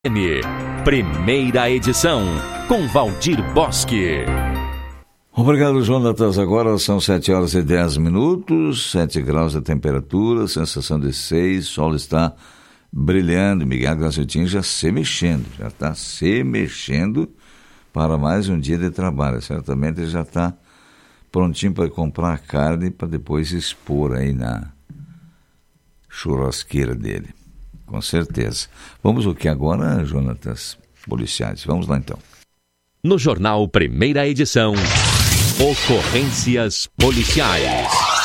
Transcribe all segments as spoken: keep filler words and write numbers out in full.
Primeira edição, com Valdir Bosque. Obrigado, Jonatas. Agora são sete horas e dez minutos, sete graus de temperatura, sensação de seis, sol está brilhando. Miguel Graciotinho já se mexendo, já está se mexendo para mais um dia de trabalho. Certamente ele já está prontinho para comprar a carne para depois expor aí na churrasqueira dele. Com certeza. Vamos o que agora, Jonatas? Policiais. Vamos lá então. No Jornal Primeira Edição, ocorrências policiais.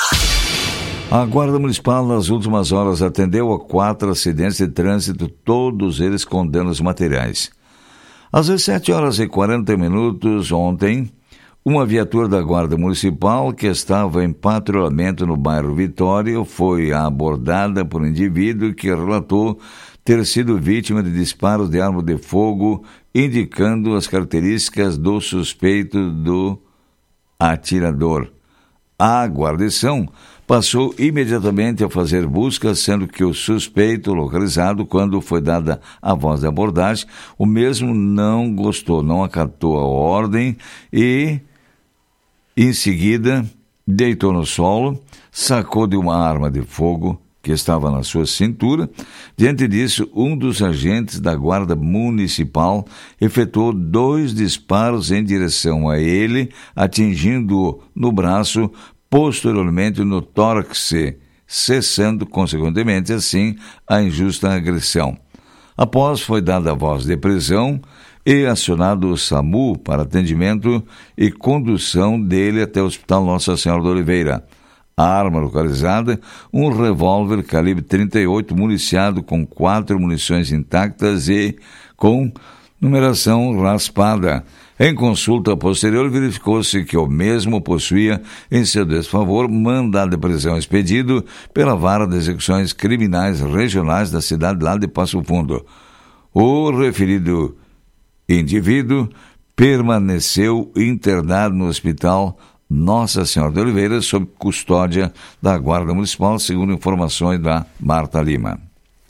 A Guarda Municipal, nas últimas horas, atendeu a quatro acidentes de trânsito, todos eles com danos materiais. Às dezessete horas e quarenta minutos, ontem, uma viatura da Guarda Municipal que estava em patrulhamento no bairro Vitória foi abordada por um indivíduo que relatou ter sido vítima de disparos de arma de fogo, indicando as características do suspeito do atirador. A guarnição passou imediatamente a fazer buscas, sendo que o suspeito localizado, quando foi dada a voz de abordagem, o mesmo não gostou, não acatou a ordem e, em seguida, deitou no solo, sacou de uma arma de fogo que estava na sua cintura. Diante disso, um dos agentes da Guarda Municipal efetuou dois disparos em direção a ele, atingindo-o no braço, posteriormente no tórax, cessando, consequentemente, assim, a injusta agressão. Após foi dada a voz de prisão e acionado o SAMU para atendimento e condução dele até o Hospital Nossa Senhora da Oliveira. A arma localizada, um revólver calibre trinta e oito municiado com quatro munições intactas e com numeração raspada. Em consulta posterior, verificou-se que o mesmo possuía, em seu desfavor, mandado de prisão expedido pela Vara de Execuções Criminais Regionais da cidade lá de Passo Fundo. O referido indivíduo permaneceu internado no Hospital Nossa Senhora de Oliveira sob custódia da Guarda Municipal, segundo informações da Marta Lima.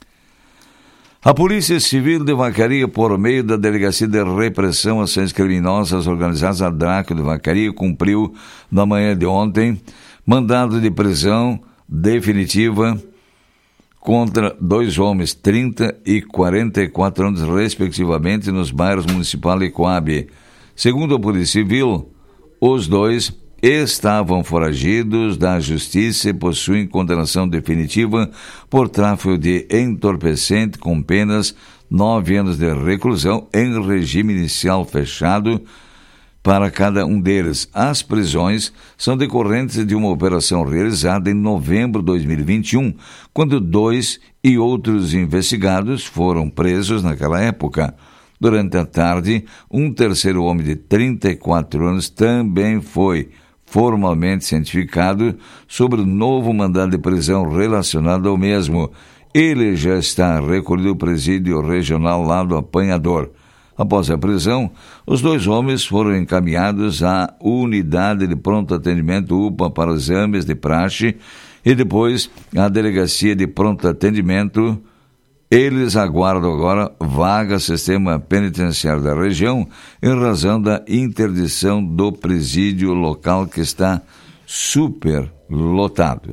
A Polícia Civil de Vacaria, por meio da Delegacia de Repressão às Ações Criminosas Organizadas, a DRACO de Vacaria, cumpriu, na manhã de ontem, mandado de prisão definitiva contra dois homens, trinta e quarenta e quatro anos, respectivamente, nos bairros Municipal e Coab. Segundo a Polícia Civil, os dois estavam foragidos da Justiça e possuem condenação definitiva por tráfico de entorpecente com penas nove anos de reclusão em regime inicial fechado para cada um deles. As prisões são decorrentes de uma operação realizada em novembro de dois mil e vinte e um, quando dois e outros investigados foram presos naquela época. Durante a tarde, um terceiro homem de trinta e quatro anos também foi formalmente cientificado sobre o novo mandado de prisão relacionado ao mesmo. Ele já está recolhido ao presídio regional lá do Apanhador. Após a prisão, os dois homens foram encaminhados à unidade de pronto atendimento U P A para exames de praxe e depois à delegacia de pronto atendimento. Eles aguardam agora vaga sistema penitenciário da região em razão da interdição do presídio local que está super lotado.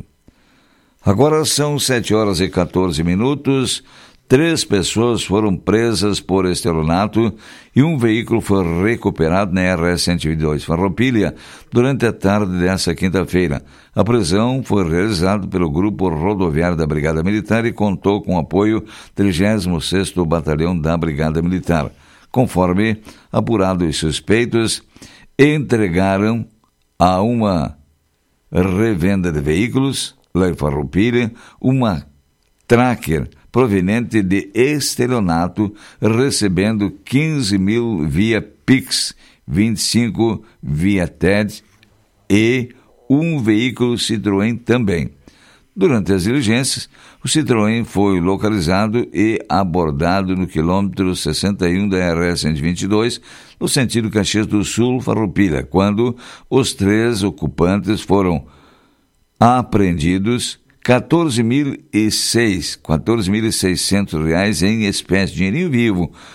Agora são sete horas e quatorze minutos. Três pessoas foram presas por estelionato e um veículo foi recuperado na R S cento e vinte e dois Farroupilha durante a tarde desta quinta-feira. A prisão foi realizada pelo Grupo Rodoviário da Brigada Militar e contou com o apoio do trigésimo sexto Batalhão da Brigada Militar. Conforme apurado, os suspeitos entregaram a uma revenda de veículos, lá em Farroupilha, uma tracker proveniente de estelionato, recebendo quinze mil via Pix, vinte e cinco via T E D e um veículo Citroën também. Durante as diligências, o Citroën foi localizado e abordado no quilômetro sessenta e um da R S cento e vinte e dois, no sentido Caxias do Sul, Farroupilha, quando os três ocupantes foram apreendidos quatorze mil e seis, quatorze mil e seiscentos reais em espécie, dinheirinho vivo,